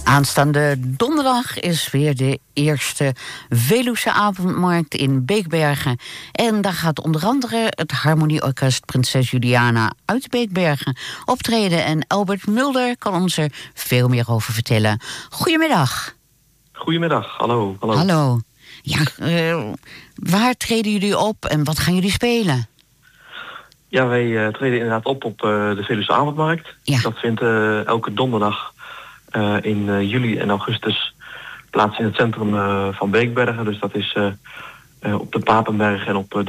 Aanstaande donderdag is weer de eerste Veluwse avondmarkt in Beekbergen. En daar gaat onder andere het Harmonieorkest Prinses Juliana uit Beekbergen optreden. En Albert Mulder kan ons er veel meer over vertellen. Goedemiddag. Goedemiddag, hallo. Hallo. Ja, waar treden jullie op en wat gaan jullie spelen? Ja, wij treden inderdaad op de Veluwse avondmarkt. Ja. Dat vindt elke donderdag in juli en augustus plaats in het centrum van Beekbergen. Dus dat is op de Papenberg en op de